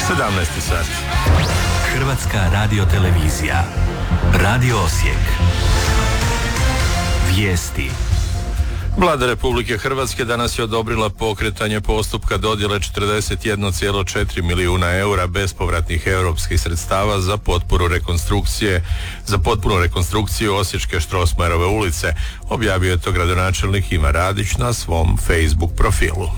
17. sat. Hrvatska radiotelevizija. Radio Osijek. Vijesti. Vlada Republike Hrvatske danas je odobrila pokretanje postupka dodjele 41,4 milijuna eura bespovratnih europskih sredstava za potpunu rekonstrukciju Osječke Strossmayerove ulice. Objavio je to gradonačelnik Ivan Radić na svom Facebook profilu.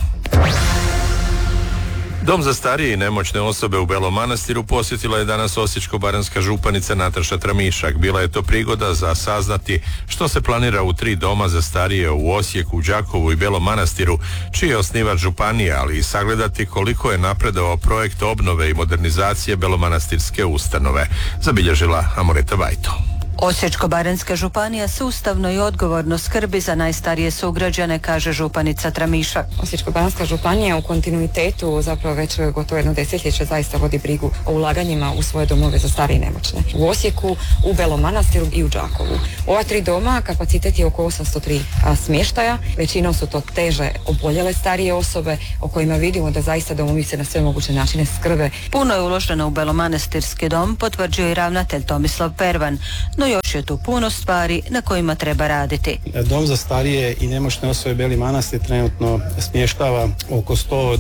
Dom za starije i nemoćne osobe u Belom Manastiru posjetila je danas osječko-baranjska županica Nataša Tramišak. Bila je to prigoda za saznati što se planira u 3 doma za starije u Osijeku, Đakovu i Belom Manastiru, čiji je osnivač županija, ali i sagledati koliko je napredovao projekt obnove i modernizacije belomanastirske ustanove, zabilježila Amoreta Vajto. Osječko-baranjska županija sustavno i odgovorno skrbi za najstarije sugrađane, kaže županica Tramišak. Osječko-baranjska županija u kontinuitetu zapravo već gotovo jedno desetljeće zaista vodi brigu o ulaganjima u svoje domove za starije i nemoćne. U Osijeku, u Belom Manastiru i u Đakovu. Ova 3 doma kapacitet je oko 803 smještaja. Većinom su to teže oboljele starije osobe o kojima vidimo da zaista domovi se na sve moguće načine skrbe. Puno je uloženo u Belomanastirski dom, potvrđuje i ravnatelj Tomislav Pervan. No još je tu puno stvari na kojima treba raditi. Dom za starije i nemoćne osobe Beli Manastir trenutno smještava oko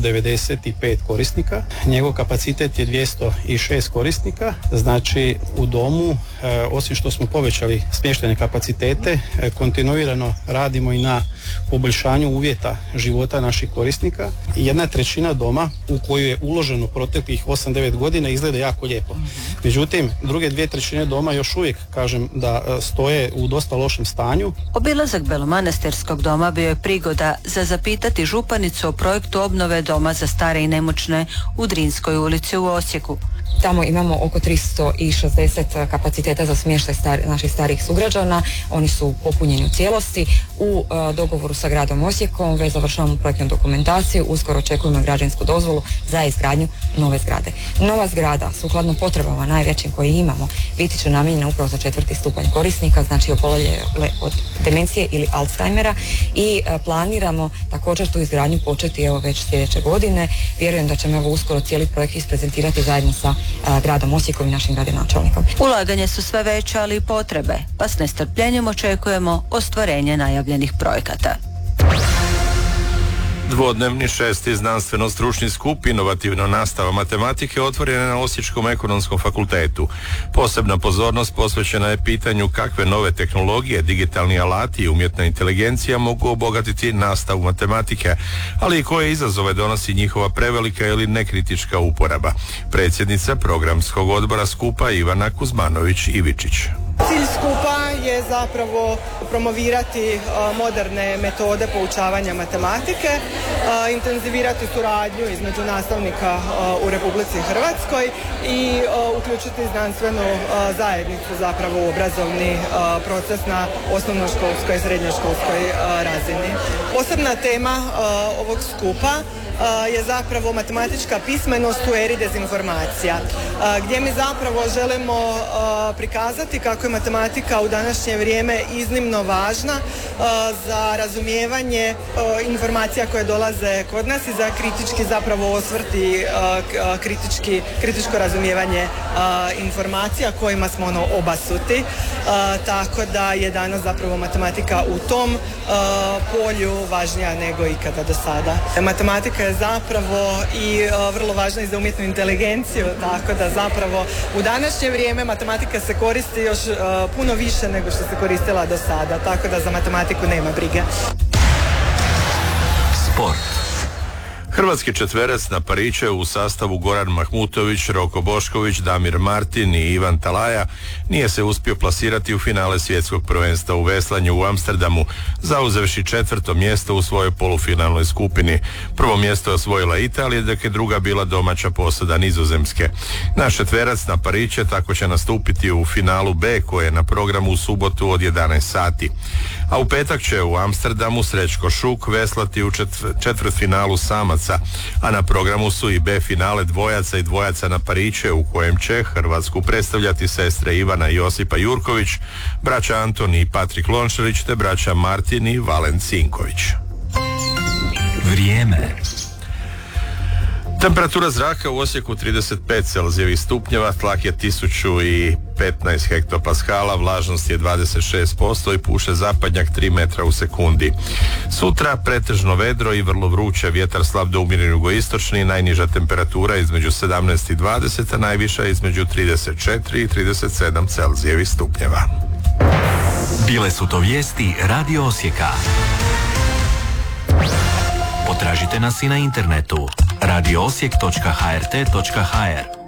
195 korisnika. Njegov kapacitet je 206 korisnika. Znači u domu, osim što smo povećali smještajne kapacitete, kontinuirano radimo i na poboljšanju uvjeta života naših korisnika. 1/3 doma u koju je uloženo proteklih 8-9 godina izgleda jako lijepo. Međutim, druge 2/3 doma još uvijek, kažem, da stoje u dosta lošem stanju. Obilazak Belomanastirskog doma bio je prigoda za zapitati županicu o projektu obnove doma za stare i nemoćne u Drinskoj ulici u Osijeku. Tamo imamo oko 360 kapaciteta za smještaj naših starijih sugrađana. Oni su popunjeni u cijelosti. U dogovoru sa gradom Osijekom već završavamo projektnu dokumentaciju. Uskoro očekujemo građevinsku dozvolu za izgradnju nove zgrade. Nova zgrada, sukladno potrebama najvećim koje imamo, biti će namijenjena upravo za 4. stupanj korisnika, znači oboljele od demencije ili Alzheimera, i planiramo također tu izgradnju početi već sljedeće godine. Vjerujem da ćemo uskoro cijeli projekt isprezentirati zajedno sa gradom Osijekom i našim gradonačelnikom. Ulaganje su sve veće, ali i potrebe, pa s nestrpljenjem očekujemo ostvarenje najavljenih projekata. Dvodnevni 6. znanstveno-stručni skup inovativna nastava matematike otvoren je na Osječkom ekonomskom fakultetu. Posebna pozornost posvećena je pitanju kakve nove tehnologije, digitalni alati i umjetna inteligencija mogu obogatiti nastavu matematike, ali i koje izazove donosi njihova prevelika ili nekritička uporaba. Predsjednica programskog odbora skupa Ivana Kuzmanović-Ivičić. Cilj skupa je zapravo promovirati moderne metode poučavanja matematike, intenzivirati suradnju između nastavnika u Republici Hrvatskoj i uključiti znanstvenu zajednicu zapravo u obrazovni proces na osnovnoškolskoj i srednjoškolskoj razini. Posebna tema ovog skupa je zapravo matematička pismenost u eri dezinformacija, gdje mi zapravo želimo prikazati kako je matematika u današnje vrijeme iznimno važna za razumijevanje informacija koje dolaze kod nas i za kritički zapravo osvrt i kritičko razumijevanje informacija kojima smo obasuti, tako da je danas zapravo matematika u tom polju važnija nego ikada do sada. Matematika je zapravo i vrlo važna i za umjetnu inteligenciju, tako da zapravo u današnje vrijeme matematika se koristi još puno više nego što se koristila do sada, tako da za matematiku nema brige. Sport. Hrvatski četverac na pariće u sastavu Goran Mahmutović, Roko Bošković, Damir Martin i Ivan Talaja nije se uspio plasirati u finale svjetskog prvenstva u veslanju u Amsterdamu, zauzevši 4. mjesto u svojoj polufinalnoj skupini. Prvo mjesto je osvojila Italija, dok je druga bila domaća posada Nizozemske. Naš četverac na pariće tako će nastupiti u finalu B, koje je na programu u subotu od 11 sati. A u petak će u Amsterdamu Srećko Šuk veslati u četvrtfinalu samaca, a na programu su i B finale dvojaca i dvojaca na pariće, u kojem će Hrvatsku predstavljati sestre Ivana i Josipa Jurković, braća Antoni i Patrik Lončarić te braća Martin i Valen Cinković. Vrijeme. Temperatura zraka u Osijeku 35 celzijevih stupnjeva, tlak je 1015 hektopashala, vlažnost je 26% i puše zapadnjak 3 metra u sekundi. Sutra pretežno vedro i vrlo vruće, vjetar slab do umjereni jugoistočni, najniža temperatura između 17 i 20, a najviša između 34 i 37 celzijevih stupnjeva. Bile su to vijesti Radio Osijeka. Potražite nas i na internetu radioosijek.hrt.hr.